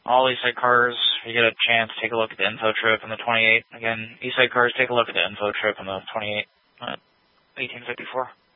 all Eastside cars, if you get a chance, take a look at the info trip on the 28. Again, Eastside cars, take a look at the info trip on the 28, 1854.